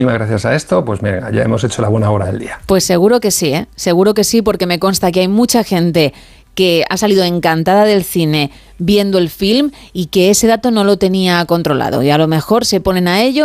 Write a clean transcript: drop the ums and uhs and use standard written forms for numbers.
gracias a esto, pues mira, ya hemos hecho la buena hora del día. Pues seguro que sí, ¿eh? Seguro que sí, porque me consta que hay mucha gente que ha salido encantada del cine viendo el film y que ese dato no lo tenía controlado. Y a lo mejor se ponen a ello